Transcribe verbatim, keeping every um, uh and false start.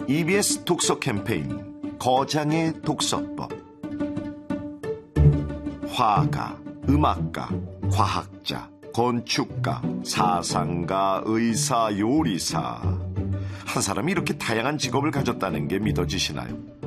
이비에스 독서 캠페인 거장의 독서법. 화가, 음악가, 과학자, 건축가, 사상가, 의사, 요리사. 한 사람이 이렇게 다양한 직업을 가졌다는 게 믿어지시나요?